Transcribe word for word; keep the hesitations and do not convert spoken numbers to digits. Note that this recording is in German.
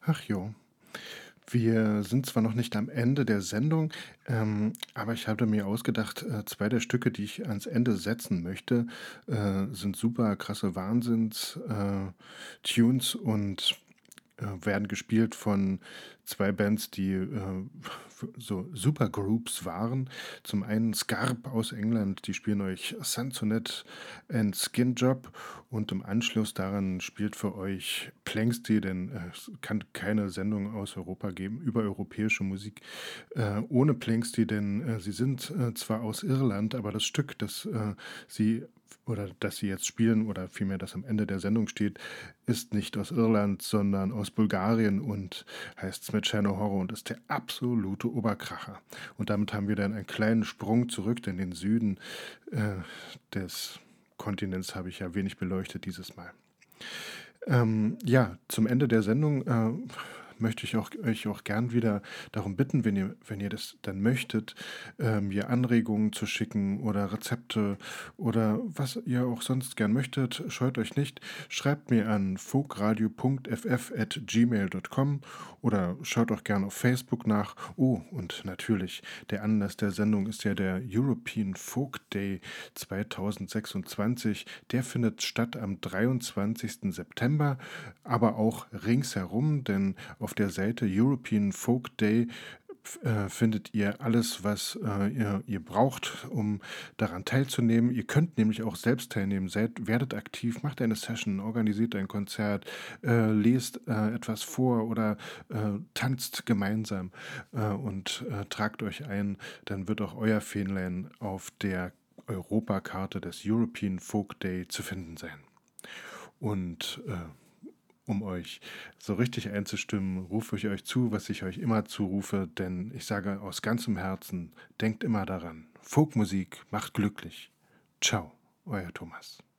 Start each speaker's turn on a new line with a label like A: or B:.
A: Ach jo. Wir sind zwar noch nicht am Ende der Sendung, ähm, aber ich hatte mir ausgedacht, äh, zwei der Stücke, die ich ans Ende setzen möchte, äh, sind super krasse Wahnsinns äh, Tunes und äh, werden gespielt von zwei Bands, die, äh, f so Supergroups waren. Zum einen Scarp aus England, die spielen euch Sansonet and Skinjob und im Anschluss daran spielt für euch Planxty, denn, äh, es kann keine Sendung aus Europa geben über europäische Musik, äh, ohne Planxty, denn, äh, sie sind, äh, zwar aus Irland, aber das Stück, das, äh, sie oder das sie jetzt spielen oder vielmehr das am Ende der Sendung steht, ist nicht aus Irland, sondern aus Bulgarien und heißt Smetana Horror und ist der absolute Oberkracher. Und damit haben wir dann einen kleinen Sprung zurück in den Süden äh, des Kontinents, habe ich ja wenig beleuchtet dieses Mal. Ähm, ja, zum Ende der Sendung, äh, möchte ich auch euch auch gern wieder darum bitten, wenn ihr wenn ihr das dann möchtet, äh, mir Anregungen zu schicken oder Rezepte oder was ihr auch sonst gern möchtet. Scheut euch nicht. Schreibt mir an folkradio punkt f f at gmail punkt com oder schaut auch gern auf Facebook nach. Oh, und natürlich, der Anlass der Sendung ist ja der European Folk Day zweitausendsechsundzwanzig. Der findet statt am dreiundzwanzigsten September, aber auch ringsherum, denn auf der Seite European Folk Day f äh, findet ihr alles, was, äh, ihr ihr braucht, um daran teilzunehmen. Ihr könnt nämlich auch selbst teilnehmen. Seid werdet aktiv, macht eine Session, organisiert ein Konzert, äh, lest, äh, etwas vor oder, äh, tanzt gemeinsam, äh, und, äh, tragt euch ein. Dann wird auch euer Fähnlein auf der Europakarte des European Folk Day zu finden sein. Und, äh, um euch so richtig einzustimmen, rufe ich euch zu, was ich euch immer zurufe, denn ich sage aus ganzem Herzen, denkt immer daran, Folkmusik macht glücklich. Ciao, euer Thomas.